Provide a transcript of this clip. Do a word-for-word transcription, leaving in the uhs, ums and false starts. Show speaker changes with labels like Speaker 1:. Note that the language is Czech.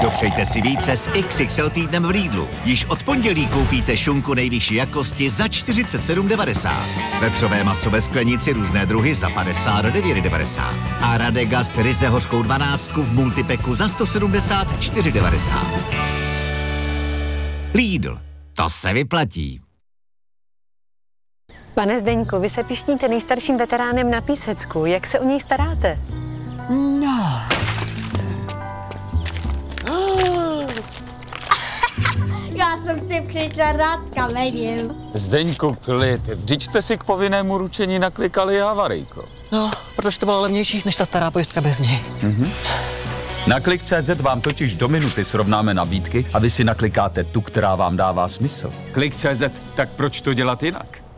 Speaker 1: Dopřejte si více s iks iks el týdnem v Lidlu. Již od pondělí koupíte šunku nejvyšší jakosti za čtyřicet sedm devadesát. Vepřové maso ve sklenici různé druhy za padesát devět devadesát. A Radegast ryze hořkou dvanáctku v multipeku za sto sedmdesát čtyři devadesát. Lidl. To se vyplatí.
Speaker 2: Pane Zdeňku, vy se pišníte nejstarším veteránem na Písecku. Jak se o něj staráte?
Speaker 3: No.
Speaker 4: Já jsem si přišla rád s kamením.
Speaker 5: Zdeňku, klid. Vždyť jste si k povinnému ručení naklikali havarijko.
Speaker 3: No, protože to bylo levnější než ta stará pojistka bez něj.
Speaker 5: Mhm. Na klik tečka cé zet vám totiž do minuty srovnáme nabídky a vy si naklikáte tu, která vám dává smysl. Klik tečka cé zet, tak proč to dělat jinak?